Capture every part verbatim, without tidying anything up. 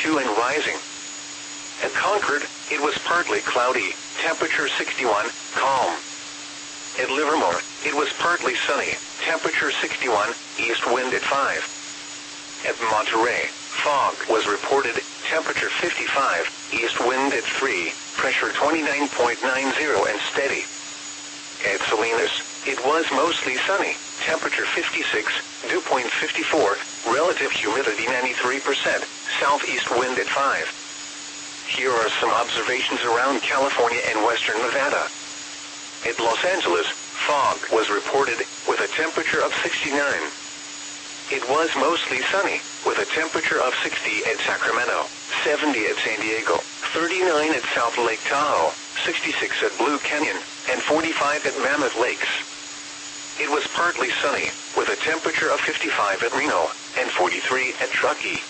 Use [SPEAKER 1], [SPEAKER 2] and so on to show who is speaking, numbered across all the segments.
[SPEAKER 1] sixty-two and rising. At Concord, it was partly cloudy, temperature sixty-one, calm. At Livermore, it was partly sunny, temperature sixty-one, east wind at five. At Monterey, fog was reported, temperature fifty-five, east wind at three, pressure twenty-nine point nine zero and steady. At Salinas, it was mostly sunny, temperature fifty-six, dew point fifty-four, relative humidity ninety-three percent, southeast wind at five. Here are some observations around California and western Nevada. At Los Angeles, fog was reported, with a temperature of sixty-nine. It was mostly sunny, with a temperature of sixty at Sacramento, seventy at San Diego, thirty-nine at South Lake Tahoe, sixty-six at Blue Canyon, and forty-five at Mammoth Lakes. It was partly sunny, with a temperature of fifty-five at Reno, and forty-three at Truckee.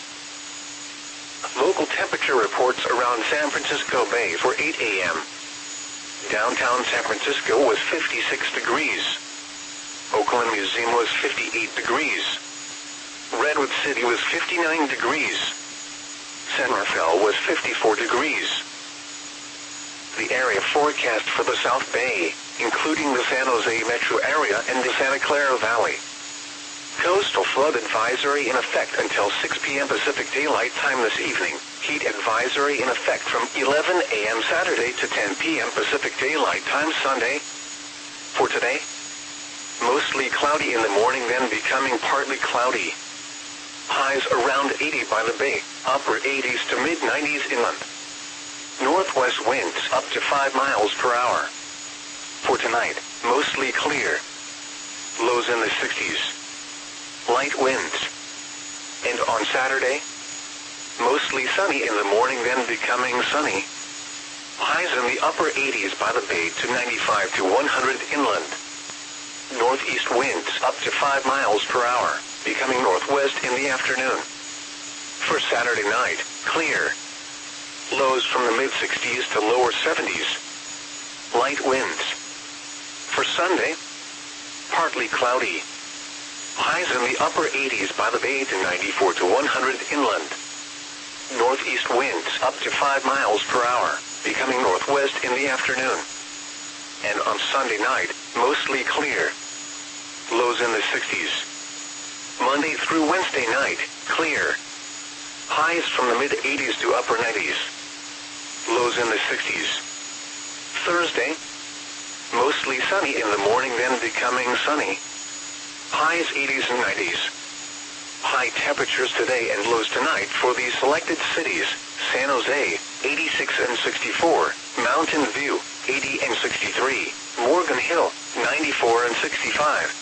[SPEAKER 1] Local temperature reports around San Francisco Bay for eight a m Downtown San Francisco was fifty-six degrees. Oakland Museum was fifty-eight degrees. Redwood City was fifty-nine degrees. San Rafael was fifty-four degrees. The area forecast for the South Bay, including the San Jose metro area and the Santa Clara Valley. Coastal flood advisory in effect until six p m Pacific Daylight Time this evening. Heat advisory in effect from eleven a m Saturday to ten p m Pacific Daylight Time Sunday. For today, mostly cloudy in the morning, then becoming partly cloudy. Highs around eighty by the bay, upper eighties to mid nineties inland. Northwest winds up to five miles per hour. For tonight, mostly clear. Lows in the sixties. Light winds. And on Saturday, mostly sunny in the morning, then becoming sunny. Highs in the upper eighties by the bay to ninety-five to one hundred inland. Northeast winds up to five miles per hour, becoming northwest in the afternoon. For Saturday night, clear. Lows from the mid sixties to lower seventies. Light winds. For Sunday, partly cloudy. Highs in the upper eighties by the bay to ninety-four to one hundred inland. Northeast winds up to five miles per hour, becoming northwest in the afternoon. And on Sunday night, mostly clear. Lows in the sixties. Monday through Wednesday night, clear. Highs from the mid eighties to upper nineties. Lows in the sixties. Thursday, mostly sunny in the morning, then becoming sunny. Highs eighties and nineties. High temperatures today and lows tonight for these selected cities: San Jose, eighty-six and sixty-four, Mountain View, eighty and sixty-three, Morgan Hill, ninety-four and sixty-five.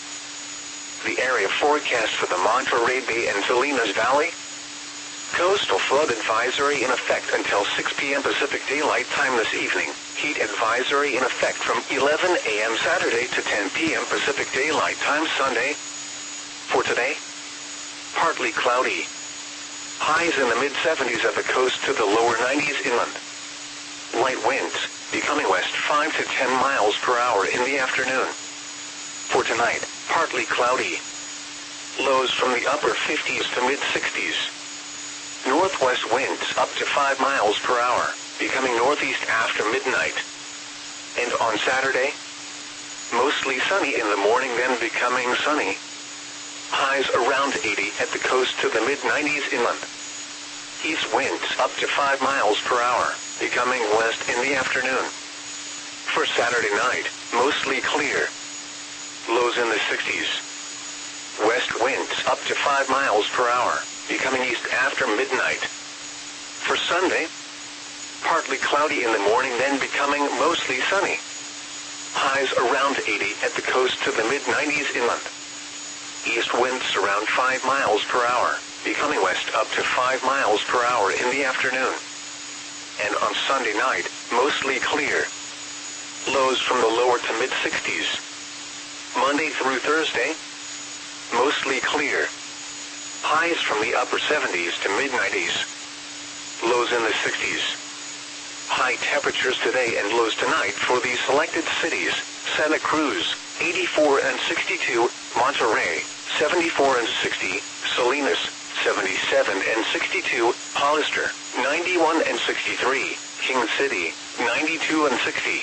[SPEAKER 1] The area forecast for the Monterey Bay and Salinas Valley. Coastal flood advisory in effect until six p m Pacific Daylight Time this evening. Heat advisory in effect from eleven a m Saturday to ten p m Pacific Daylight Time Sunday. For today, partly cloudy. Highs in the mid seventies at the coast to the lower nineties inland. Light winds, becoming west five to ten miles per hour in the afternoon. For tonight, partly cloudy. Lows from the upper fifties to mid sixties. Northwest winds up to five miles per hour, becoming northeast after midnight. And on Saturday, mostly sunny in the morning, then becoming sunny. Highs around eighty at the coast to the mid nineties inland. East winds up to five miles per hour, becoming west in the afternoon. For Saturday night, mostly clear. Lows in the sixties. West winds up to five miles per hour, becoming east after midnight. For Sunday, partly cloudy in the morning, then becoming mostly sunny. Highs around eighty at the coast to the mid nineties inland. East winds around five miles per hour, becoming west up to five miles per hour in the afternoon. And on Sunday night, mostly clear. Lows from the lower to mid sixties. Monday through Thursday, mostly clear. Highs from the upper seventies to mid nineties. Lows in the sixties. High temperatures today and lows tonight for these selected cities: Santa Cruz, eighty-four and sixty-two, Monterey, seventy-four and sixty, Salinas, seventy-seven and sixty-two, Hollister, ninety-one and sixty-three, King City, ninety-two and sixty.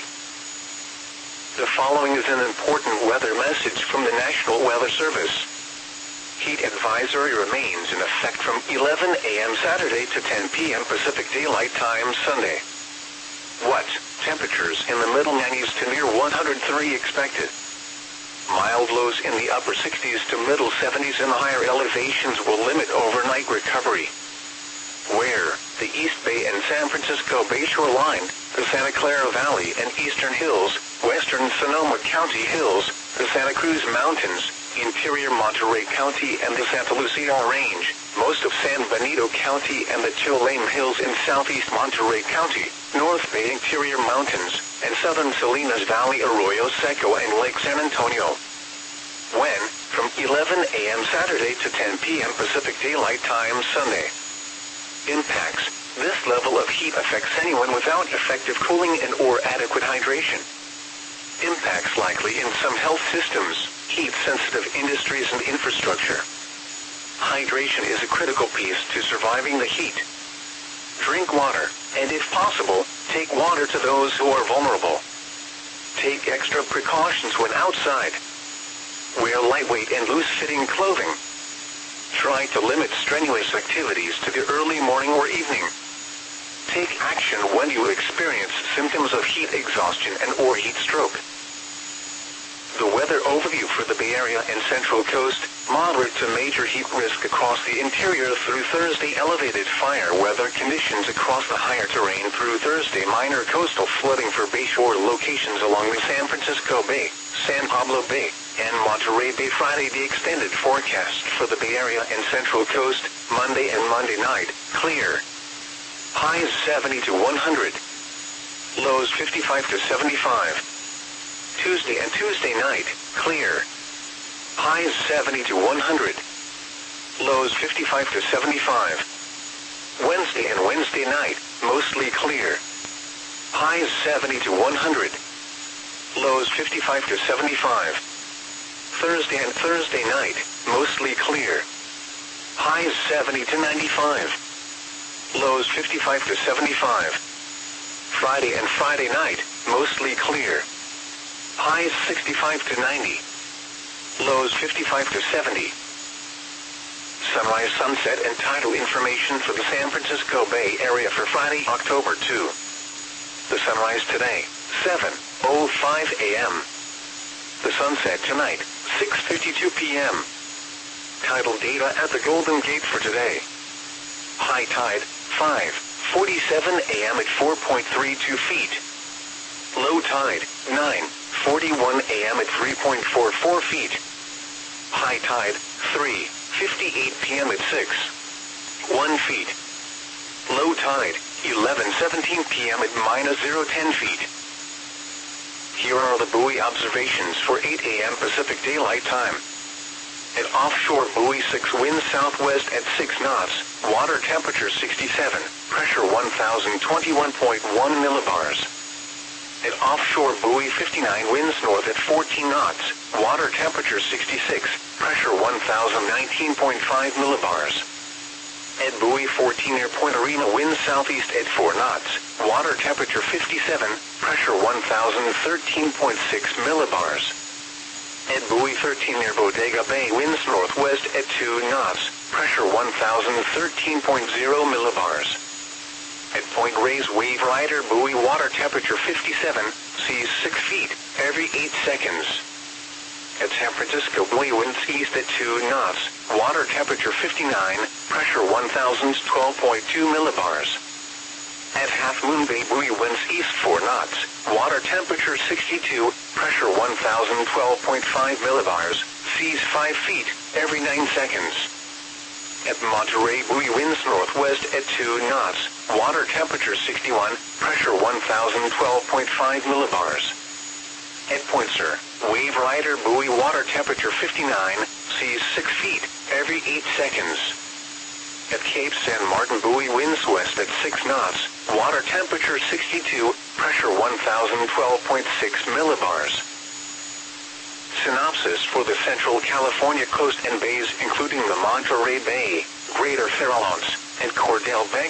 [SPEAKER 1] The following is an important weather message from the National Weather Service. Heat advisory remains in effect from eleven a m Saturday to ten p m Pacific Daylight Time Sunday. What? Temperatures in the middle nineties to near one hundred three expected. Mild lows in the upper sixties to middle seventies and higher elevations will limit overnight recovery. Where? The East Bay and San Francisco Bay Shoreline, the Santa Clara Valley and Eastern Hills, western Sonoma County Hills, the Santa Cruz Mountains, interior Monterey County and the Santa Lucia Range, most of San Benito County and the Tuolane Hills in southeast Monterey County, North Bay interior mountains, and southern Salinas Valley, Arroyo Seco and Lake San Antonio. When? From eleven a m Saturday to ten p m Pacific Daylight Time Sunday. Impacts. This level of heat affects anyone without effective cooling and or adequate hydration. Impacts likely in some health systems, heat-sensitive industries and infrastructure. Hydration is a critical piece to surviving the heat. Drink water, and if possible, take water to those who are vulnerable. Take extra precautions when outside. Wear lightweight and loose-fitting clothing. Try to limit strenuous activities to the early morning or evening. Take action when you experience symptoms of heat exhaustion and or heat stroke. The weather overview for the Bay Area and Central Coast: moderate to major heat risk across the interior through Thursday. Elevated fire weather conditions across the higher terrain through Thursday. Minor coastal flooding for bayshore locations along the San Francisco Bay, San Pablo Bay, and Monterey Bay. Friday, the extended forecast for the Bay Area and Central Coast: Monday and Monday night, clear. Highs seventy to one hundred. Lows fifty-five to seventy-five. Tuesday and Tuesday night, clear. Highs seventy to one hundred. Lows fifty-five to seventy-five. Wednesday and Wednesday night, mostly clear. Highs seventy to one hundred. Lows fifty-five to seventy-five. Thursday and Thursday night, mostly clear. Highs seventy to ninety-five. Lows fifty-five to seventy-five. Friday and Friday night, mostly clear. Highs sixty-five to ninety. Lows fifty-five to seventy. Sunrise, sunset, and tidal information for the San Francisco Bay Area for Friday, October second. The sunrise today, seven oh five a m The sunset tonight, six fifty-two p m Tidal data at the Golden Gate for today. High tide, five forty-seven a m at four point three two feet. Low tide, nine forty-one a m at three point four four feet. High tide, three fifty-eight p m at six one feet. Low tide, eleven seventeen p m at minus zero ten feet. Here are the buoy observations for eight a m Pacific Daylight Time. At offshore buoy six, winds southwest at six knots, water temperature sixty-seven, pressure one thousand twenty-one point one millibars. At offshore buoy fifty-nine, winds north at fourteen knots, water temperature sixty-six, pressure one thousand nineteen point five millibars. At buoy fourteen, near Point Arena, winds southeast at four knots, water temperature fifty-seven, pressure one thousand thirteen point six millibars. At buoy thirteen, near Bodega Bay, winds northwest at two knots, pressure one thousand thirteen point zero millibars. At Point Reyes, wave rider buoy, water temperature fifty-seven, seas six feet, every eight seconds. At San Francisco buoy, winds east at two knots, water temperature fifty-nine, pressure one thousand twelve point two millibars. At Half Moon Bay buoy, winds east four knots, water temperature sixty-two, pressure one thousand twelve point five millibars, seas five feet, every nine seconds. At Monterey buoy, winds northwest at two knots, water temperature sixty-one, pressure one thousand twelve point five millibars. At Point Sur, wave rider buoy, water temperature fifty-nine, seas six feet, every eight seconds. At Cape San Martin buoy, winds west at six knots, water temperature sixty-two, pressure one thousand twelve point six millibars. Synopsis for the Central California coast and bays, including the Monterey Bay, Greater Farallones, and Cordell Bank.